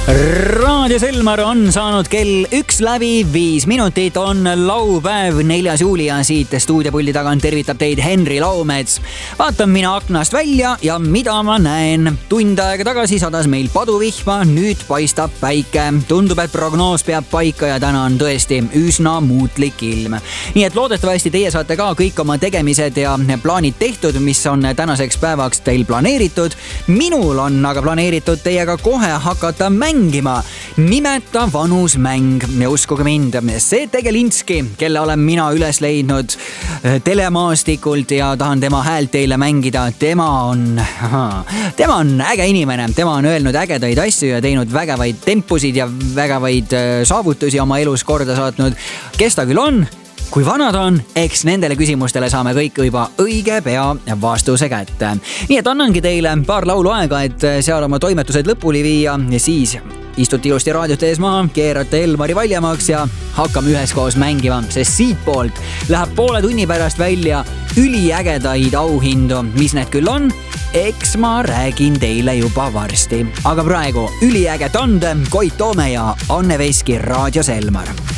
Raadio Selmar on saanud kell 1:05, on laupäev 4. juuli ja siit stuudiopuldi tagant tervitab teid Henri Laumets. Vaatan mina aknast välja ja mida ma näen? Tund aega tagasi sadas meil paduvihma, nüüd paistab päike. Tundub, et prognoos peab paika ja täna on tõesti üsna muutlik ilm. Nii et loodetavasti teie saate ka kõik oma tegemised ja plaanid tehtud, mis on tänaseks päevaks teil planeeritud. Minul on aga planeeritud teiega kohe hakata mängima. Nimeta vanus mäng ja uskuge mind, see Tegelinski, kelle olen mina üles leidnud telemaastikult ja tahan tema häält teile mängida, tema on äge inimene, tema on öelnud ägedaid asju ja teinud vägevaid tempusid ja vägevaid saavutusi oma elus korda saatnud. Kes ta küll on? Kui vana ta on, eks nendele küsimustele saame kõik juba õige pea vastuse kätte. Nii et annangi teile paar laulu aega, et seal oma toimetused lõpuni viia ja siis istute ilusti raadiot ees maha, keerate Elmari valjamaks ja hakkame üheskoos mängima, sest siit poolt läheb poole tunni pärast välja üliägedaid auhindu. Mis need küll on? Eks ma räägin teile juba varsti. Aga praegu üliäge tandem Koit Toome ja Anne Veski Raadio Selmar.